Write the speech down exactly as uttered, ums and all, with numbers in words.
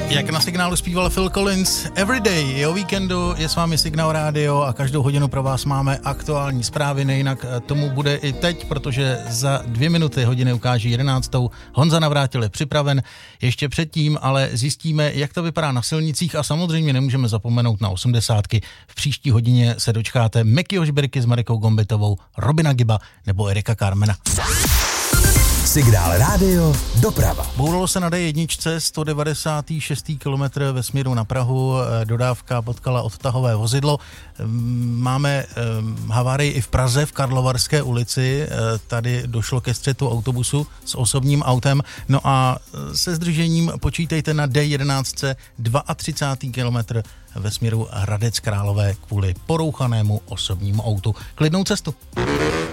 Jak na signálu zpíval Phil Collins, Everyday, je o víkendu, je s vámi Signál Rádio a každou hodinu pro vás máme aktuální zprávy, nejinak tomu bude i teď, protože za dvě minuty hodiny ukáží jedenáctou. Honza Navrátil je připraven, ještě předtím ale zjistíme, jak to vypadá na silnicích a samozřejmě nemůžeme zapomenout na osmdesátky. V příští hodině se dočkáte Mekyho Žbirky s Marikou Gombitovou, Robina Giba nebo Erika Carmena. Signál Rádio doprava. Bouralo se na dé jedna sto devadesát šest kilometr ve směru na Prahu, dodávka potkala odtahové vozidlo. Máme havárii i v Praze v Karlovarské ulici, tady došlo ke střetu autobusu s osobním autem, no a se zdržením počítejte na dé jedenáct třicet dva kilometr ve směru Hradec Králové kvůli porouchanému osobnímu autu. Klidnou cestu.